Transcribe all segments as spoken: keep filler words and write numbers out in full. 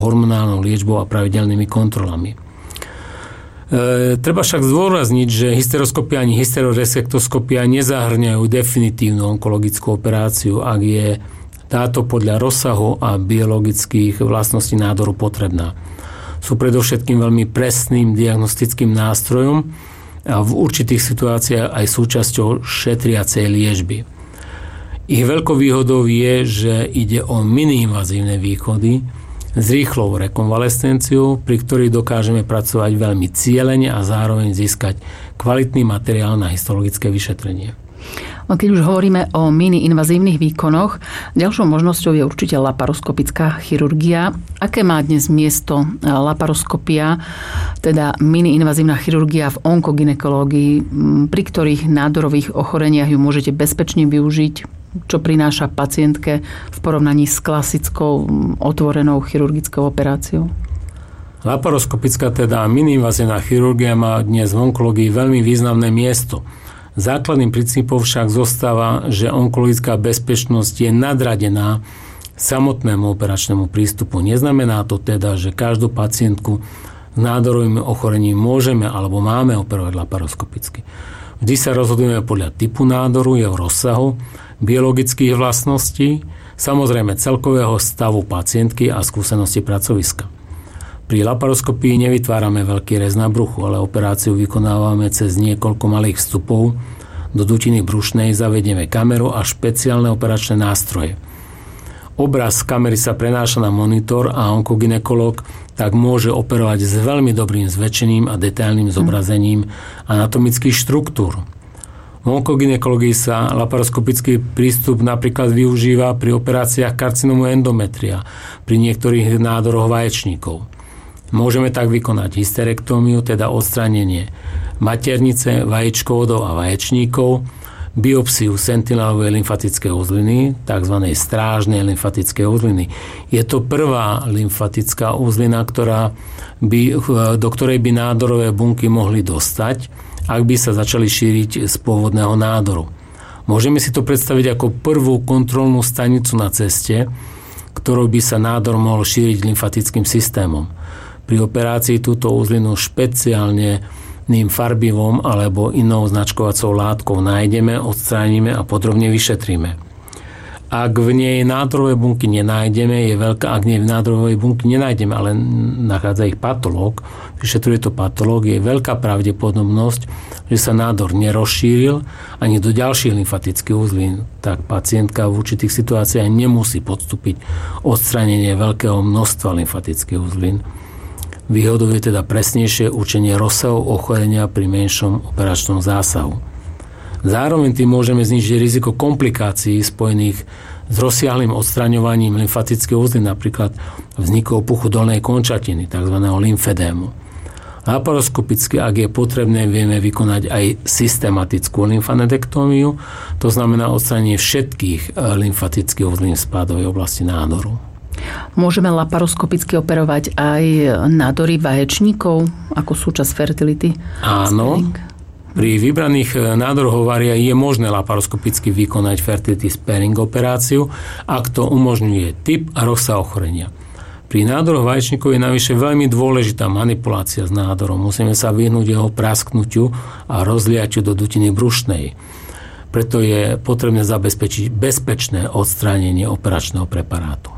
hormonálnou liečbou a pravidelnými kontrolami. E, treba však zdôrazniť, že hysteroskopia ani hysteroresektoskopia nezahrňajú definitívnu onkologickú operáciu, ak je táto podľa rozsahu a biologických vlastností nádoru potrebná. Sú predovšetkým veľmi presným diagnostickým nástrojom a v určitých situáciách aj súčasťou šetriacej liečby. Ich veľkou výhodou je, že ide o miniinvazívne východy s rýchlou rekonvalescenciou, pri ktorých dokážeme pracovať veľmi cielene a zároveň získať kvalitný materiál na histologické vyšetrenie. Keď už hovoríme o mini-invazívnych výkonoch, ďalšou možnosťou je určite laparoskopická chirurgia. Aké má dnes miesto laparoskopia, teda mini-invazívna chirurgia v onkogynekológii, pri ktorých nádorových ochoreniach ju môžete bezpečne využiť? Čo prináša pacientke v porovnaní s klasickou otvorenou chirurgickou operáciou? Laparoskopická, teda mini-invazívna chirurgia má dnes v onkológii veľmi významné miesto. Základným princípom však zostáva, že onkologická bezpečnosť je nadradená samotnému operačnému prístupu. Neznamená to teda, že každú pacientku s nádorovým ochorením môžeme alebo máme operovať laparoskopicky. Vždy sa rozhodujeme podľa typu nádoru, jeho rozsahu, biologických vlastností, samozrejme celkového stavu pacientky a skúsenosti pracoviska. Pri laparoskopii nevytvárame veľký rez na bruchu, ale operáciu vykonávame cez niekoľko malých vstupov. Do dutiny brušnej zavedieme kameru a špeciálne operačné nástroje. Obraz z kamery sa prenáša na monitor a onkogynekológ tak môže operovať s veľmi dobrým zväčšeným a detailným zobrazením anatomických štruktúr. V onkogynekológii sa laparoskopický prístup napríklad využíva pri operáciách karcinómu endometria, pri niektorých nádoroch vaječníkov. Môžeme tak vykonať hysterektómiu, teda odstránenie maternice, vajíčkovodov a vaječníkov, biopsiu sentinelovej lymfatickej uzliny, tzv. Strážnej lymfatickej uzliny. Je to prvá lymfatická uzlina, ktorá by, do ktorej by nádorové bunky mohli dostať, ak by sa začali šíriť z pôvodného nádoru. Môžeme si to predstaviť ako prvú kontrolnú stanicu na ceste, ktorou by sa nádor mohol šíriť lymfatickým systémom. Pri operácii túto uzlinu špeciálne ným farbivom alebo inou značkovacou látkou nájdeme, odstránime a podrobne vyšetríme. Ak v nej nádorové bunky nenájdeme, je veľká, ak nej nádorové bunky nenájdeme, ale nachádza ich patológ, vyšetruje to patológ, je veľká pravdepodobnosť, že sa nádor nerozšíril ani do ďalších lymfatických uzlín, tak pacientka v určitých situáciách nemusí podstúpiť odstránenie veľkého množstva lymfatických uzlín. Výhodou je teda presnejšie určenie rozsahu ochorenia pri menšom operačnom zásahu. Zároveň tým môžeme znížiť riziko komplikácií spojených s rozsiahlym odstraňovaním lymfatických uzlín, napríklad vzniku opuchu dolnej končatiny, tzv. Lymfedému. Laparoskopicky, ak je potrebné, vieme vykonať aj systematickú lymfanedektómiu, to znamená odstránenie všetkých lymfatických uzlín v spádovej oblasti nádoru. Môžeme laparoskopicky operovať aj nádory vaječníkov ako súčasť fertility? Áno. Pri vybraných nádoroch ovária je možné laparoskopicky vykonať fertility sparing operáciu, ak to umožňuje typ a rozsah ochorenia. Pri nádoroch vaječníkov je navyše veľmi dôležitá manipulácia s nádorom. Musíme sa vyhnúť jeho prasknutiu a rozliaťu do dutiny brušnej. Preto je potrebné zabezpečiť bezpečné odstránenie operačného preparátu.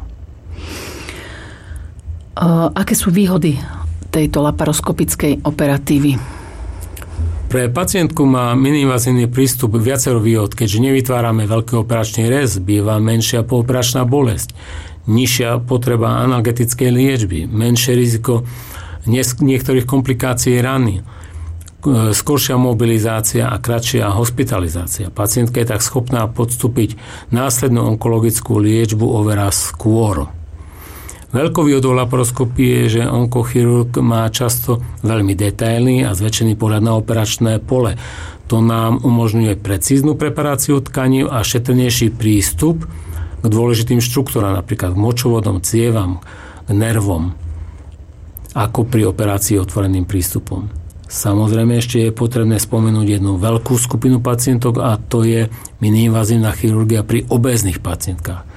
Aké sú výhody tejto laparoskopickej operatívy? Pre pacientku má miniinvazívny prístup viacero výhod, keďže nevytvárame veľký operačný rez, býva menšia pooperačná bolesť, nižšia potreba analgetickej liečby, menšie riziko niektorých komplikácií rany, skoršia mobilizácia a kratšia hospitalizácia. Pacientka je tak schopná podstúpiť následnú onkologickú liečbu oveľa skôr. Veľkou výhodou laparoskopie je, že onkochirurg má často veľmi detailný a zväčšený pohľad na operačné pole. To nám umožňuje precíznu preparáciu tkaní a šetrnejší prístup k dôležitým štruktúram, napríklad k močovodom, cievam, k nervom, ako pri operácii otvoreným prístupom. Samozrejme ešte je potrebné spomenúť jednu veľkú skupinu pacientok a to je miniinvazívna chirurgia pri obéznych pacientkách.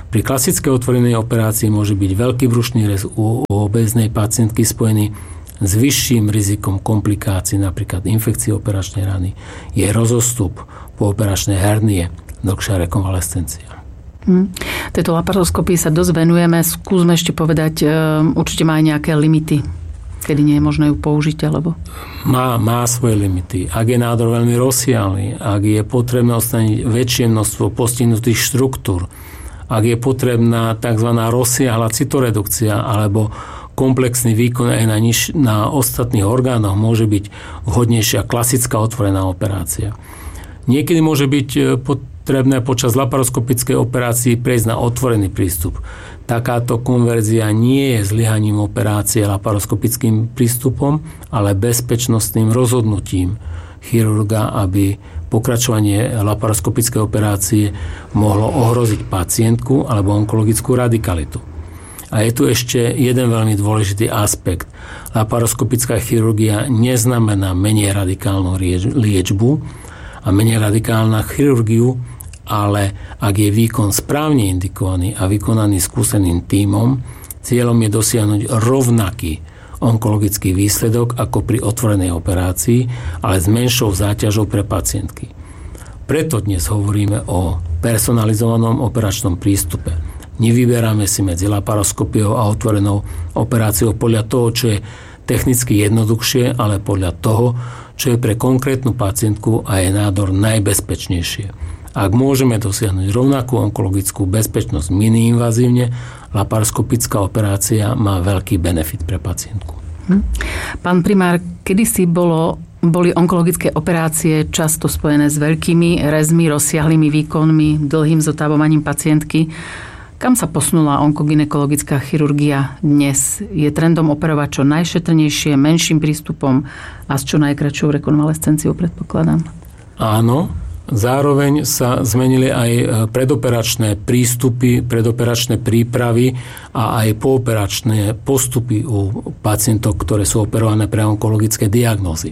Pri klasickej otvorenej operácii môže byť veľký brušný rez u obéznej pacientky spojený s vyšším rizikom komplikácií, napríklad infekcie operačnej rany, je rozostup po operačnej hernie, dlhšia rekonvalescencia. Hmm. Tejto laparoskopii sa dosť venujeme. Skúsme ešte povedať, určite má aj nejaké limity, kedy nie je možné ju použiť, alebo... Má, má svoje limity. Ak je nádor veľmi rozsiahly, ak je potrebné odstrániť väčšie množstvo postihnutých štruktúr, ak je potrebná tzv. Rozsiahla cytoredukcia alebo komplexný výkon aj na, niž, na ostatných orgánoch, môže byť vhodnejšia klasická otvorená operácia. Niekedy môže byť potrebné počas laparoskopickej operácii prejsť na otvorený prístup. Takáto konverzia nie je zlyhaním operácie laparoskopickým prístupom, ale bezpečnostným rozhodnutím chirurga, aby pokračovanie laparoskopickej operácie mohlo ohroziť pacientku alebo onkologickú radikalitu. A je tu ešte jeden veľmi dôležitý aspekt. Laparoskopická chirurgia neznamená menej radikálnu liečbu a menej radikálna chirurgiu, ale ak je výkon správne indikovaný a vykonaný skúseným tímom, cieľom je dosiahnuť rovnaký onkologický výsledok ako pri otvorenej operácii, ale s menšou záťažou pre pacientky. Preto dnes hovoríme o personalizovanom operačnom prístupe. Nevyberáme si medzi laparoskopiou a otvorenou operáciou podľa toho, čo je technicky jednoduchšie, ale podľa toho, čo je pre konkrétnu pacientku a je nádor najbezpečnejšie. Ak môžeme dosiahnuť rovnakú onkologickú bezpečnosť miniinvazívne, laparoskopická operácia má veľký benefit pre pacientku. Hm. Pán primár, kedysi bolo, boli onkologické operácie často spojené s veľkými rezmi, rozsiahlými výkonmi, dlhým zotavovaním pacientky. Kam sa posunula onkogynekologická chirurgia dnes? Je trendom operovať čo najšetrnejšie, menším prístupom a s čo najkratšou rekonvalescenciou, predpokladám? Áno, zároveň sa zmenili aj predoperačné prístupy, predoperačné prípravy a aj pooperačné postupy u pacientov, ktoré sú operované pre onkologické diagnózy.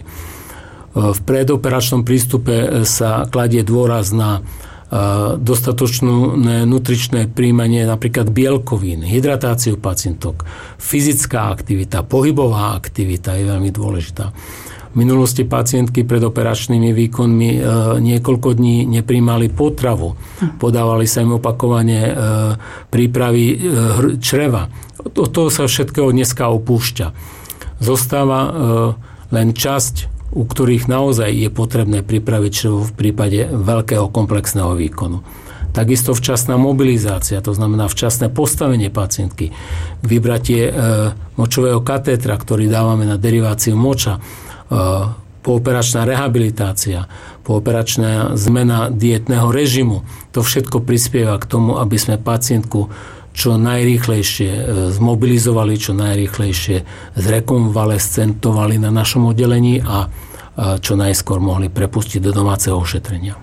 V predoperačnom prístupe sa kladie dôraz na dostatočné nutričné príjmanie napríklad bielkovín, hydratáciu pacientok, fyzická aktivita, pohybová aktivita je veľmi dôležitá. V minulosti pacientky pred operačnými výkonmi e, niekoľko dní nepríjmali potravu. Podávali sa im opakovane e, prípravy e, čreva. Od toho sa všetkého dneska opúšťa. Zostáva e, len časť, u ktorých naozaj je potrebné pripraviť črevo v prípade veľkého komplexného výkonu. Takisto včasná mobilizácia, to znamená včasné postavenie pacientky, vybratie e, močového katétra, ktorý dávame na deriváciu moča, e, pooperačná rehabilitácia, pooperačná zmena dietného režimu. To všetko prispieva k tomu, aby sme pacientku čo najrýchlejšie zmobilizovali, čo najrýchlejšie zrekonvalescentovali na našom oddelení a čo najskôr mohli prepustiť do domáceho ošetrenia.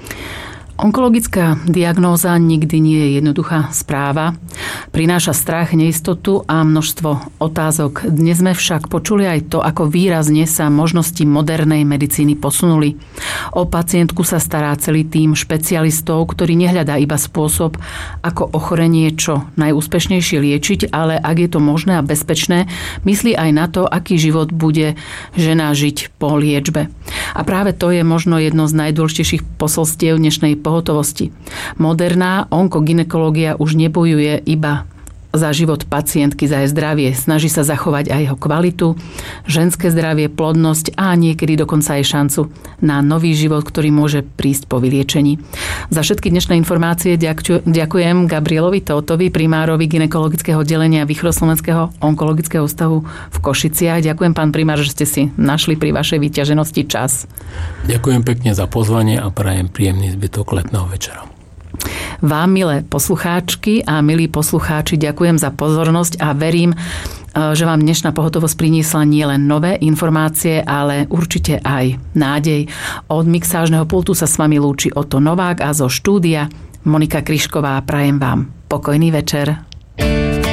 Onkologická diagnóza nikdy nie je jednoduchá správa. Prináša strach, neistotu a množstvo otázok. Dnes sme však počuli aj to, ako výrazne sa možnosti modernej medicíny posunuli. O pacientku sa stará celý tím špecialistov, ktorý nehľadá iba spôsob, ako ochorenie čo najúspešnejšie liečiť, ale ak je to možné a bezpečné, myslí aj na to, aký život bude žena žiť po liečbe. A práve to je možno jedno z najdôležitejších posolstiev dnešnej pohotovosti. Moderná onkogynekológia už nebojuje iba za život pacientky, za jej zdravie. Snaží sa zachovať aj jeho kvalitu, ženské zdravie, plodnosť a niekedy dokonca aj šancu na nový život, ktorý môže prísť po vyliečení. Za všetky dnešné informácie ďakujem Gabrielovi Tótovi, primárovi gynekologického oddelenia Východoslovenského onkologického ústavu v Košiciach. Ďakujem, pán primár, že ste si našli pri vašej vyťaženosti čas. Ďakujem pekne za pozvanie a prajem príjemný zbytok letného večera. Vám, milé poslucháčky a milí poslucháči, ďakujem za pozornosť a verím, že vám dnešná pohotovosť priniesla nielen nové informácie, ale určite aj nádej. Od mixážneho pultu sa s vami lúči Oto Novák a zo štúdia Monika Kryšková. Prajem vám pokojný večer.